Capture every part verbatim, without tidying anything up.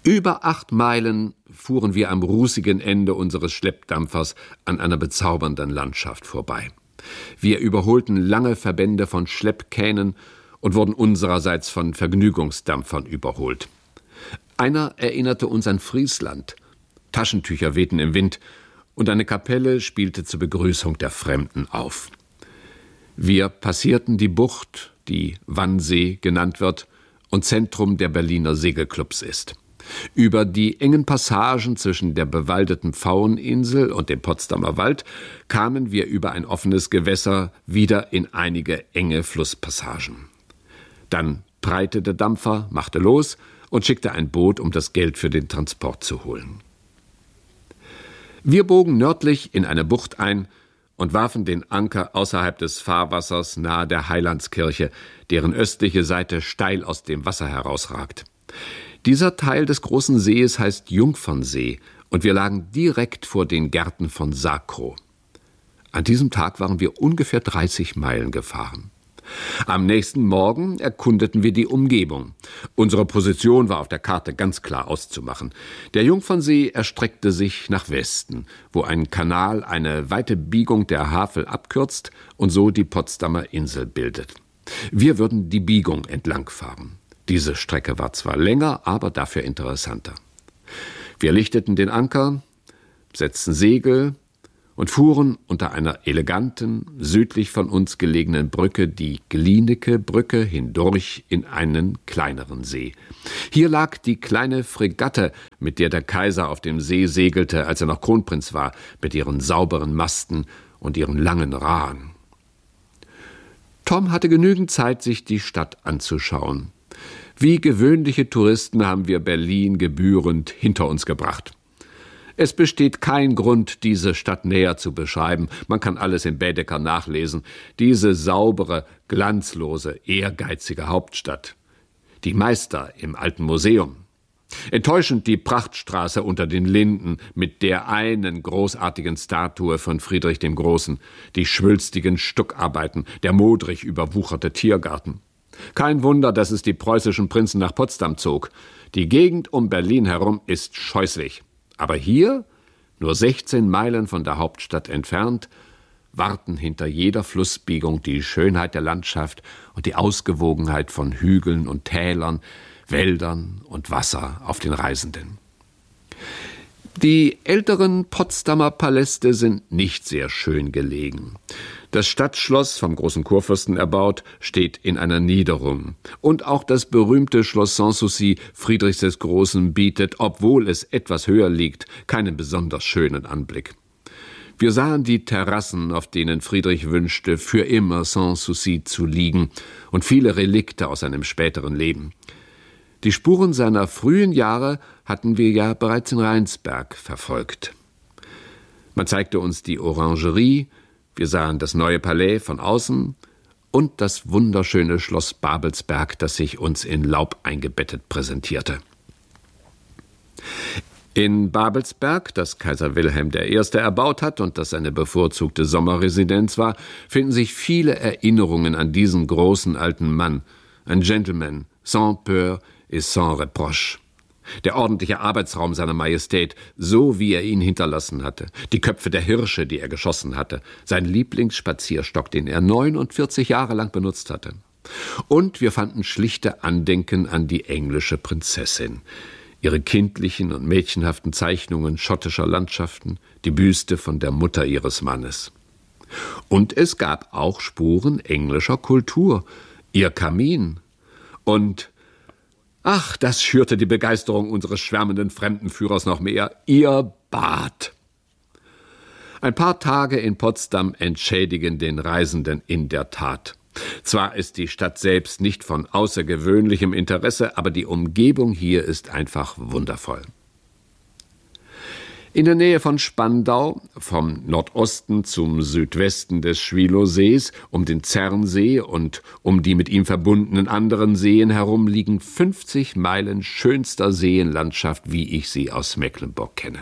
Über acht Meilen fuhren wir am rußigen Ende unseres Schleppdampfers an einer bezaubernden Landschaft vorbei. Wir überholten lange Verbände von Schleppkähnen und wurden unsererseits von Vergnügungsdampfern überholt. Einer erinnerte uns an Friesland. Taschentücher wehten im Wind und eine Kapelle spielte zur Begrüßung der Fremden auf. Wir passierten die Bucht, die Wannsee genannt wird und Zentrum der Berliner Segelclubs ist. Über die engen Passagen zwischen der bewaldeten Pfaueninsel und dem Potsdamer Wald kamen wir über ein offenes Gewässer wieder in einige enge Flusspassagen. Dann preite der Dampfer, machte los und schickte ein Boot, um das Geld für den Transport zu holen. Wir bogen nördlich in eine Bucht ein und warfen den Anker außerhalb des Fahrwassers nahe der Heilandskirche, deren östliche Seite steil aus dem Wasser herausragt. Dieser Teil des großen Sees heißt Jungfernsee und wir lagen direkt vor den Gärten von Sacrow. An diesem Tag waren wir ungefähr dreißig Meilen gefahren. Am nächsten Morgen erkundeten wir die Umgebung. Unsere Position war auf der Karte ganz klar auszumachen. Der Jungfernsee erstreckte sich nach Westen, wo ein Kanal eine weite Biegung der Havel abkürzt und so die Potsdamer Insel bildet. Wir würden die Biegung entlangfahren. Diese Strecke war zwar länger, aber dafür interessanter. Wir lichteten den Anker, setzten Segel und fuhren unter einer eleganten, südlich von uns gelegenen Brücke, die Glienicke-Brücke, hindurch in einen kleineren See. Hier lag die kleine Fregatte, mit der der Kaiser auf dem See segelte, als er noch Kronprinz war, mit ihren sauberen Masten und ihren langen Rahen. Tom hatte genügend Zeit, sich die Stadt anzuschauen. Wie gewöhnliche Touristen haben wir Berlin gebührend hinter uns gebracht. Es besteht kein Grund, diese Stadt näher zu beschreiben. Man kann alles im Baedeker nachlesen. Diese saubere, glanzlose, ehrgeizige Hauptstadt. Die Meister im Alten Museum. Enttäuschend die Prachtstraße unter den Linden mit der einen großartigen Statue von Friedrich dem Großen, die schwülstigen Stuckarbeiten, der modrig überwucherte Tiergarten. Kein Wunder, dass es die preußischen Prinzen nach Potsdam zog. Die Gegend um Berlin herum ist scheußlich. Aber hier, nur sechzehn Meilen von der Hauptstadt entfernt, warten hinter jeder Flussbiegung die Schönheit der Landschaft und die Ausgewogenheit von Hügeln und Tälern, Wäldern und Wasser auf den Reisenden. Die älteren Potsdamer Paläste sind nicht sehr schön gelegen. Das Stadtschloss, vom großen Kurfürsten erbaut, steht in einer Niederung. Und auch das berühmte Schloss Sanssouci Friedrichs des Großen bietet, obwohl es etwas höher liegt, keinen besonders schönen Anblick. Wir sahen die Terrassen, auf denen Friedrich wünschte, für immer Sanssouci zu liegen, und viele Relikte aus seinem späteren Leben. Die Spuren seiner frühen Jahre hatten wir ja bereits in Rheinsberg verfolgt. Man zeigte uns die Orangerie, wir sahen das neue Palais von außen und das wunderschöne Schloss Babelsberg, das sich uns in Laub eingebettet präsentierte. In Babelsberg, das Kaiser Wilhelm der Erste erbaut hat und das seine bevorzugte Sommerresidenz war, finden sich viele Erinnerungen an diesen großen alten Mann, ein Gentleman, sans peur et sans reproche. Der ordentliche Arbeitsraum seiner Majestät, so wie er ihn hinterlassen hatte, die Köpfe der Hirsche, die er geschossen hatte, sein Lieblingsspazierstock, den er neunundvierzig Jahre lang benutzt hatte. Und wir fanden schlichte Andenken an die englische Prinzessin, ihre kindlichen und mädchenhaften Zeichnungen schottischer Landschaften, die Büste von der Mutter ihres Mannes. Und es gab auch Spuren englischer Kultur, ihr Kamin und ach, das schürte die Begeisterung unseres schwärmenden Fremdenführers noch mehr. Ihr Bad. Ein paar Tage in Potsdam entschädigen den Reisenden in der Tat. Zwar ist die Stadt selbst nicht von außergewöhnlichem Interesse, aber die Umgebung hier ist einfach wundervoll. In der Nähe von Spandau, vom Nordosten zum Südwesten des Schwilowsees, um den Zernsee und um die mit ihm verbundenen anderen Seen herum, liegen fünfzig Meilen schönster Seenlandschaft, wie ich sie aus Mecklenburg kenne.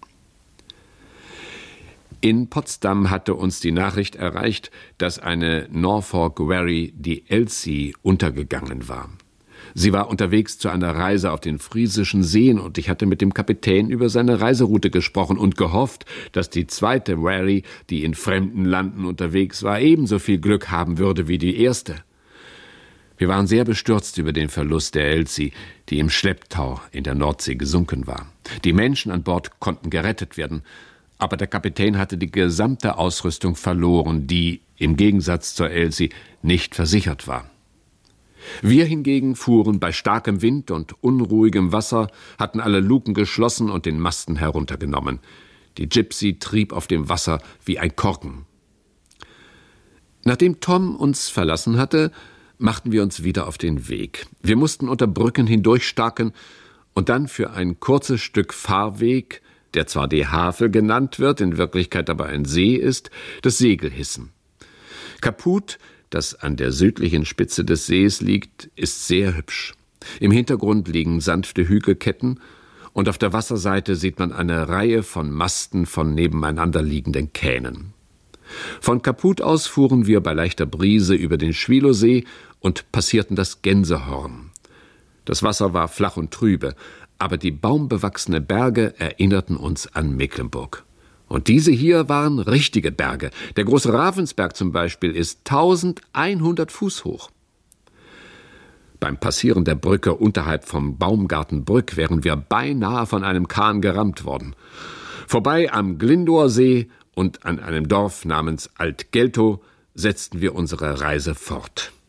In Potsdam hatte uns die Nachricht erreicht, dass eine Norfolk Wherry, die Elsie, untergegangen war. Sie war unterwegs zu einer Reise auf den Friesischen Seen und ich hatte mit dem Kapitän über seine Reiseroute gesprochen und gehofft, dass die zweite Wherry, die in fremden Landen unterwegs war, ebenso viel Glück haben würde wie die erste. Wir waren sehr bestürzt über den Verlust der Elsie, die im Schlepptau in der Nordsee gesunken war. Die Menschen an Bord konnten gerettet werden, aber der Kapitän hatte die gesamte Ausrüstung verloren, die, im Gegensatz zur Elsie, nicht versichert war. Wir hingegen fuhren bei starkem Wind und unruhigem Wasser, hatten alle Luken geschlossen und den Masten heruntergenommen. Die Gypsy trieb auf dem Wasser wie ein Korken. Nachdem Tom uns verlassen hatte, machten wir uns wieder auf den Weg. Wir mussten unter Brücken hindurchstarken und dann für ein kurzes Stück Fahrweg, der zwar die Havel genannt wird, in Wirklichkeit aber ein See ist, das Segel hissen. Kaput, das an der südlichen Spitze des Sees liegt, ist sehr hübsch. Im Hintergrund liegen sanfte Hügelketten und auf der Wasserseite sieht man eine Reihe von Masten von nebeneinander liegenden Kähnen. Von Kaput aus fuhren wir bei leichter Brise über den Schwielowsee und passierten das Gänsehorn. Das Wasser war flach und trübe, aber die baumbewachsene Berge erinnerten uns an Mecklenburg. Und diese hier waren richtige Berge. Der große Ravensberg zum Beispiel ist eintausendeinhundert Fuß hoch. Beim Passieren der Brücke unterhalb vom Baumgartenbrück wären wir beinahe von einem Kahn gerammt worden. Vorbei am Glindower-See und an einem Dorf namens Alt-Geltow setzten wir unsere Reise fort.